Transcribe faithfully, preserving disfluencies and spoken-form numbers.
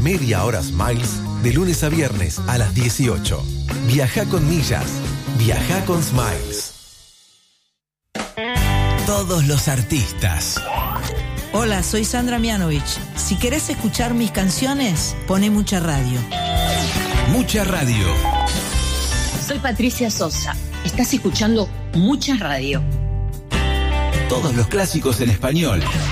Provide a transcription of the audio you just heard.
Media hora Smiles, de lunes a viernes a las dieciocho. Viaja con millas. Viaja con Smiles. Todos los artistas. Hola, soy Sandra Mianovich. Si querés escuchar mis canciones, poné Mucha Radio. Mucha Radio. Soy Patricia Sosa. Estás escuchando Mucha Radio. Todos los clásicos en español.